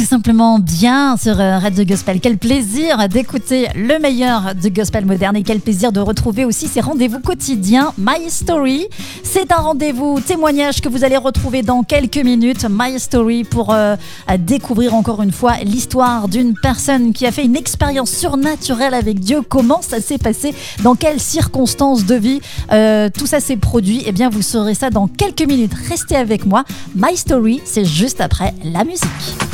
tout simplement bien sur Radio Gospel. Quel plaisir d'écouter le meilleur du gospel moderne et quel plaisir de retrouver aussi ces rendez-vous quotidiens My Story. C'est un rendez-vous témoignage que vous allez retrouver dans quelques minutes. My Story pour découvrir encore une fois l'histoire d'une personne qui a fait une expérience surnaturelle avec Dieu. Comment ça s'est passé? Dans quelles circonstances de vie tout ça s'est produit? Eh bien, vous saurez ça dans quelques minutes. Restez avec moi. My Story, c'est juste après la musique.